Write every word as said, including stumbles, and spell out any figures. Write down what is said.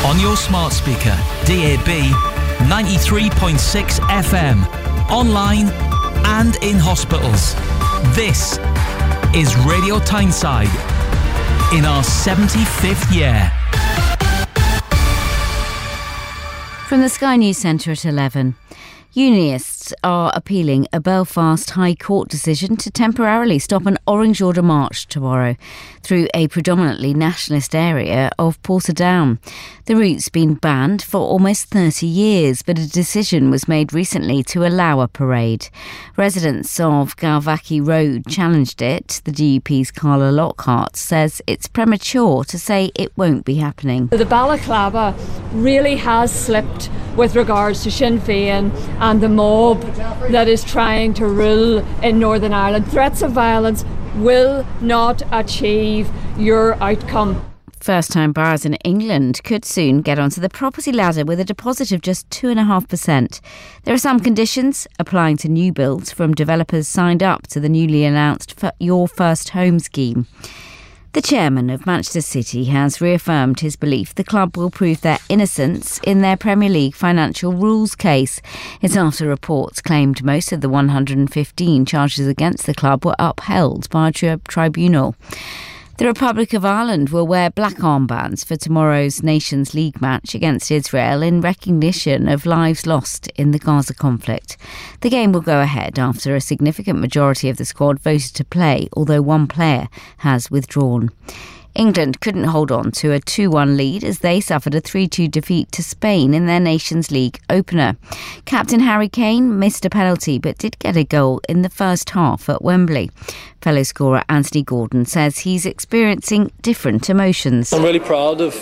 On your smart speaker, D A B, ninety-three point six F M, online and in hospitals. This is Radio Tyneside in our seventy-fifth year. From the Sky News Centre at eleven. Unionists are appealing a Belfast High Court decision to temporarily stop an Orange Order march tomorrow through a predominantly nationalist area of Portadown. The route's been banned for almost thirty years, but a decision was made recently to allow a parade. Residents of Galvackie Road challenged it. The D U P's Carla Lockhart says it's premature to say it won't be happening. The balaclava really has slipped with regards to Sinn Féin and the mob that is trying to rule in Northern Ireland. Threats of violence will not achieve your outcome. First-time buyers in England could soon get onto the property ladder with a deposit of just two point five percent. There are some conditions applying to new builds from developers signed up to the newly announced Your First Home scheme. The chairman of Manchester City has reaffirmed his belief the club will prove their innocence in their Premier League financial rules case. It's after reports claimed most of the one hundred fifteen charges against the club were upheld by a tri- tribunal. The Republic of Ireland will wear black armbands for tomorrow's Nations League match against Israel in recognition of lives lost in the Gaza conflict. The game will go ahead after a significant majority of the squad voted to play, although one player has withdrawn. England couldn't hold on to a two one lead as they suffered a three two defeat to Spain in their Nations League opener. Captain Harry Kane missed a penalty but did get a goal in the first half at Wembley. Fellow scorer Anthony Gordon says he's experiencing different emotions. I'm really proud of